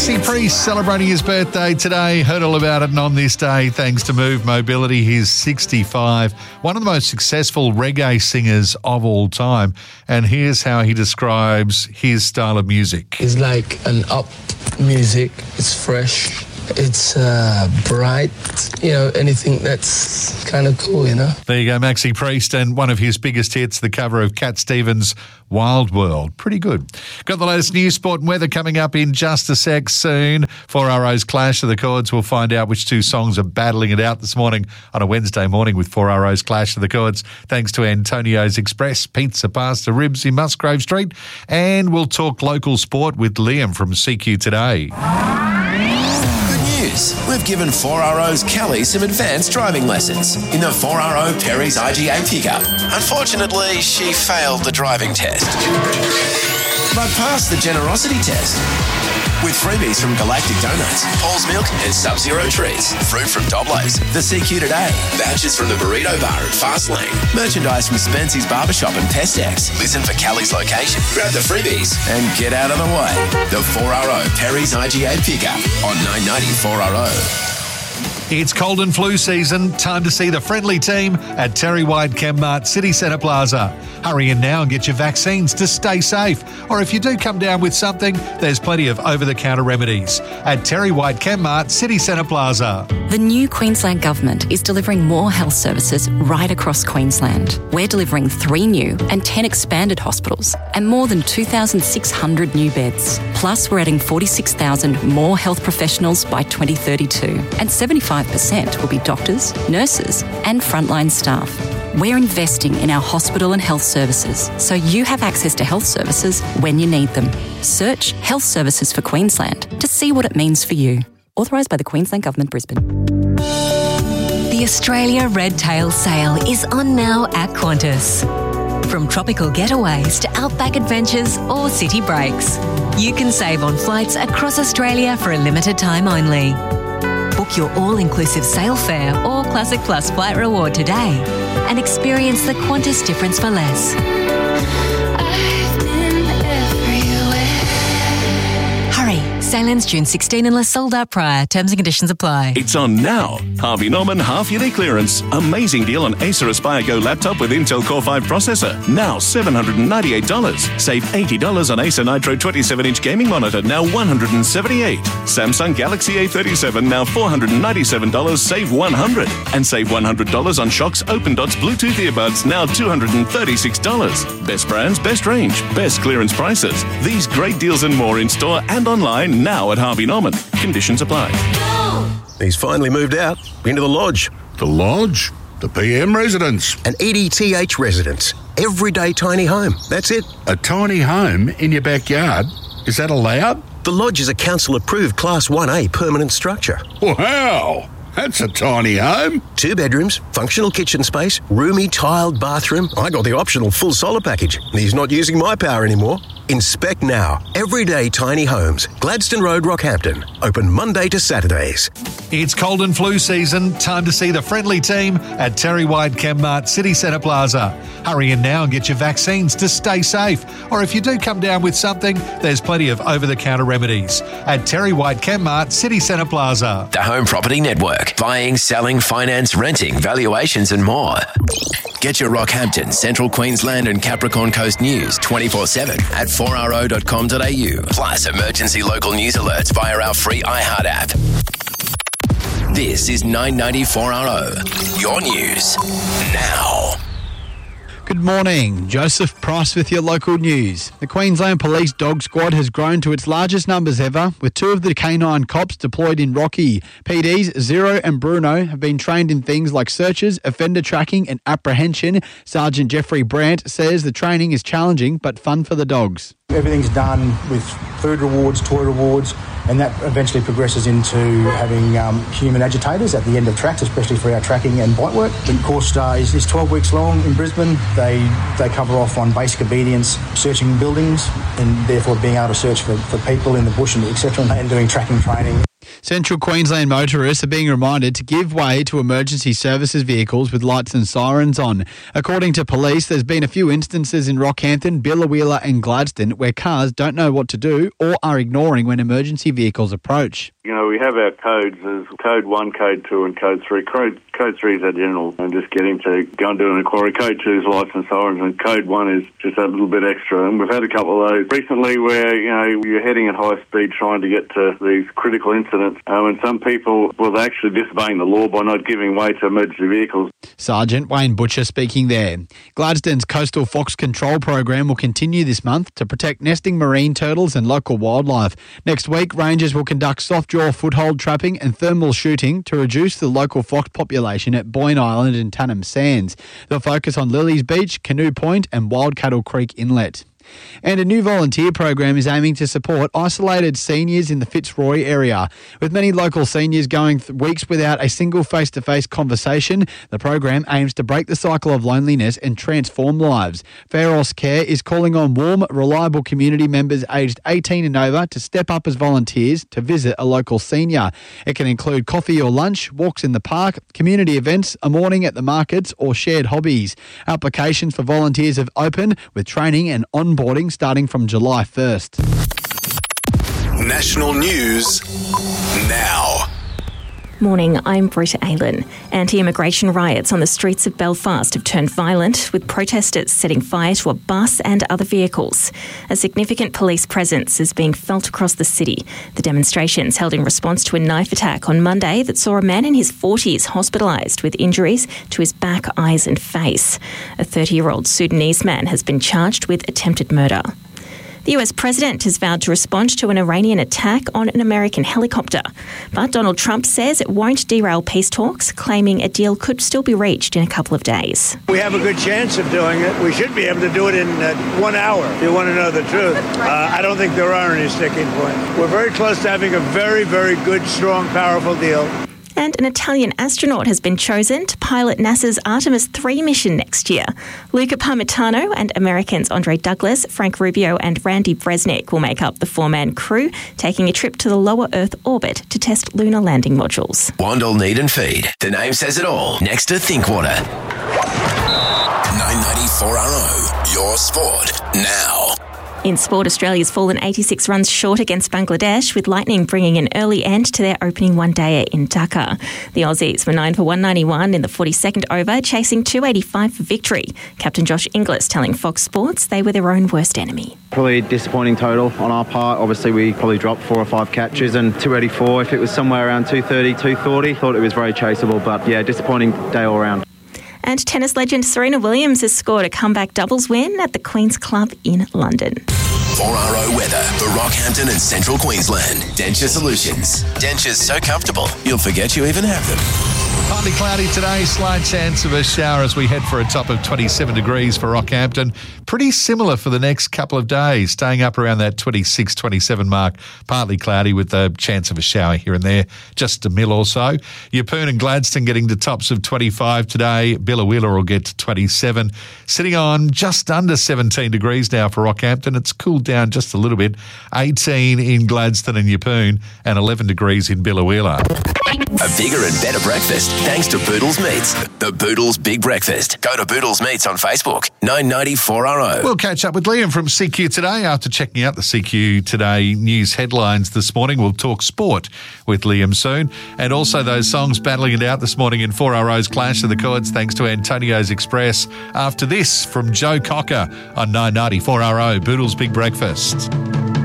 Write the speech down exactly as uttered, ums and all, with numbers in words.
Maxi Priest celebrating his birthday today. Heard all about it, and on this day, thanks to Move Mobility, he's sixty-five. One of the most successful reggae singers of all time. And here's how he describes his style of music. It's like an up music. It's fresh. It's uh, bright, you know, anything that's kind of cool, you know. There you go, Maxi Priest, and one of his biggest hits, the cover of Cat Stevens' Wild World. Pretty good. Got the latest news, sport and weather coming up in just a sec soon. four R O's Clash of the Chords. We'll find out which two songs are battling it out this morning on a Wednesday morning with four R O's Clash of the Chords. Thanks to Antonio's Express, pizza, pasta, ribs in Musgrave Street. And we'll talk local sport with Liam from C Q Today. We've given four R O's Kelly some advanced driving lessons in the four R O Perry's I G A pickup. Unfortunately, she failed the driving test, but passed the generosity test. With freebies from Galactic Donuts, Paul's Milk and Sub-Zero Treats, fruit from Doblos, the C Q Today, vouchers from the Burrito Bar at Fastlane, merchandise from Spency's Barbershop and Pestex. Listen for Kelly's location, grab the freebies and get out of the way. The four R O Perry's I G A pickup on nine ninety four R O. It's cold and flu season. Time to see the friendly team at Terry White Chemmart City Centre Plaza. Hurry in now and get your vaccines to stay safe. Or if you do come down with something, there's plenty of over-the-counter remedies at Terry White Chemmart City Centre Plaza. The new Queensland Government is delivering more health services right across Queensland. We're delivering three new and ten expanded hospitals and more than two thousand six hundred new beds. Plus, we're adding forty-six thousand more health professionals by twenty thirty-two, and seventy-five percent will be doctors, nurses and frontline staff. We're investing in our hospital and health services so you have access to health services when you need them. Search Health Services for Queensland to see what it means for you. Authorised by the Queensland Government, Brisbane. The Australia Red Tail Sale is on now at Qantas. From tropical getaways to outback adventures or city breaks, you can save on flights across Australia for a limited time only. Book your all-inclusive sale fare or Classic Plus flight reward today and experience the Qantas difference for less. I've been everywhere. Hurry, sale ends June sixteenth unless sold out prior. Terms and conditions apply. It's on now. Harvey Norman half-yearly clearance. Amazing deal on Acer Aspire Go laptop with Intel Core five processor. Now seven hundred ninety-eight dollars. Save eighty dollars on Acer Nitro twenty-seven inch gaming monitor. Now one hundred seventy-eight dollars. Samsung Galaxy A thirty-seven. Now four hundred ninety-seven dollars. Save one hundred dollars. And save one hundred dollars on Shock's Open Dots Bluetooth earbuds. Now two hundred thirty-six dollars. Best brands, best range, best clearance prices. These great deals and more in store and online now at Harvey Norman. Conditions apply. He's finally moved out into the lodge. The lodge? The P M residence. An E D T H residence. Everyday tiny home. That's it. A tiny home in your backyard? Is that allowed? The lodge is a council-approved Class one A permanent structure. Wow! That's a tiny home. Two bedrooms, functional kitchen space, roomy tiled bathroom. I got the optional full solar package. He's not using my power anymore. Inspect now. Everyday tiny homes. Gladstone Road, Rockhampton. Open Monday to Saturdays. It's cold and flu season. Time to see the friendly team at Terry White Chemmart City Centre Plaza. Hurry in now and get your vaccines to stay safe. Or if you do come down with something, there's plenty of over-the-counter remedies at Terry White Chemmart City Centre Plaza. The Home Property Network. Buying, selling, finance, renting, valuations and more. Get your Rockhampton, Central Queensland and Capricorn Coast news twenty-four seven at four r o dot com dot a u. Plus emergency local news alerts via our free iHeart app. This is nine ninety four R O. Your news now. Good morning. Joseph Price with your local news. The Queensland Police Dog Squad has grown to its largest numbers ever, with two of the canine cops deployed in Rocky. P Ds Zero and Bruno have been trained in things like searches, offender tracking and apprehension. Sergeant Jeffrey Brandt says the training is challenging but fun for the dogs. Everything's done with food rewards, toy rewards, and that eventually progresses into having um, human agitators at the end of tracks, especially for our tracking and bite work. The course uh, is, is twelve weeks long in Brisbane. They they cover off on basic obedience, searching buildings, and therefore being able to search for, for people in the bush and et cetera, and doing tracking training. Central Queensland motorists are being reminded to give way to emergency services vehicles with lights and sirens on. According to police, there's been a few instances in Rockhampton, Billawheeler and Gladstone where cars don't know what to do or are ignoring when emergency vehicles approach. You know, we have our codes. There's code one, code two and code three. Code, code three is our general and just get him to go and do an inquiry. Code two is lights and sirens and code one is just a little bit extra. And we've had a couple of those recently where, you know, you're heading at high speed trying to get to these critical incidents. Um, and some people, well, they're actually disobeying the law by not giving way to emergency vehicles. Sergeant Wayne Butcher speaking there. Gladstone's Coastal Fox Control Program will continue this month to protect nesting marine turtles and local wildlife. Next week, rangers will conduct soft-jaw foothold trapping and thermal shooting to reduce the local fox population at Boyne Island and Tannum Sands. They'll focus on Lilies Beach, Canoe Point and Wild Cattle Creek Inlet. And a new volunteer program is aiming to support isolated seniors in the Fitzroy area. With many local seniors going th- weeks without a single face-to-face conversation, the program aims to break the cycle of loneliness and transform lives. Pharos Care is calling on warm, reliable community members aged eighteen and over to step up as volunteers to visit a local senior. It can include coffee or lunch, walks in the park, community events, a morning at the markets or shared hobbies. Applications for volunteers have opened with training and on Boarding starting from July first. National news now. Morning, I'm Britta Aylen. Anti-immigration riots on the streets of Belfast have turned violent, with protesters setting fire to a bus and other vehicles. A significant police presence is being felt across the city. The demonstrations held in response to a knife attack on Monday that saw a man in his forties hospitalised with injuries to his back, eyes and face. A thirty-year-old Sudanese man has been charged with attempted murder. The U S president has vowed to respond to an Iranian attack on an American helicopter. But Donald Trump says it won't derail peace talks, claiming a deal could still be reached in a couple of days. We have a good chance of doing it. We should be able to do it in uh, one hour, if you want to know the truth. Uh, I don't think there are any sticking points. We're very close to having a very, very good, strong, powerful deal. And an Italian astronaut has been chosen to pilot NASA's Artemis three mission next year. Luca Parmitano and Americans Andre Douglas, Frank Rubio and Randy Bresnik will make up the four-man crew, taking a trip to the lower Earth orbit to test lunar landing modules. Wandle, Need and Feed. The name says it all. Next to Thinkwater. nine ninety-four R O. Your sport now. In sport, Australia's fallen eighty-six runs short against Bangladesh, with Lightning bringing an early end to their opening one-dayer in Dhaka. The Aussies were nine for one ninety-one in the forty-second over, chasing two eighty-five for victory. Captain Josh Inglis telling Fox Sports they were their own worst enemy. Probably a disappointing total on our part. Obviously, we probably dropped four or five catches, and two eighty-four, if it was somewhere around two thirty, two forty, thought it was very chaseable, but yeah, disappointing day all round. And tennis legend Serena Williams has scored a comeback doubles win at the Queen's Club in London. four R O weather for Rockhampton and Central Queensland. Denture Solutions. Dentures so comfortable, you'll forget you even have them. Partly cloudy today, slight chance of a shower as we head for a top of twenty-seven degrees for Rockhampton. Pretty similar for the next couple of days, staying up around that twenty-six, twenty-seven mark. Partly cloudy with the chance of a shower here and there, just a mil or so. Yeppoon and Gladstone getting to tops of twenty-five today. Billawheeler will get to twenty-seven. Sitting on just under seventeen degrees now for Rockhampton. It's cooled down just a little bit. eighteen in Gladstone and Yeppoon and eleven degrees in Billawheeler. A bigger and better breakfast thanks to Boodles Meats. The Boodles Big Breakfast. Go to Boodles Meats on Facebook. nine ninety-four R O. We'll catch up with Liam from C Q Today after checking out the C Q Today news headlines this morning. We'll talk sport with Liam soon. And also those songs battling it out this morning in four R O's Clash of the Chords thanks to Antonio's Express. After this from Joe Cocker on nine ninety-four R O. Boodles Big Breakfast.